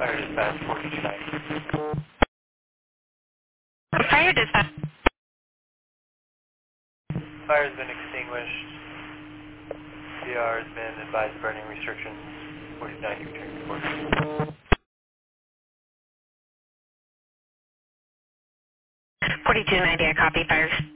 Fire dispatch 4290. Fire dispatch. Fire has been extinguished. CR has been advised burning restrictions. 4090 return report. 4290, I copy. Fires.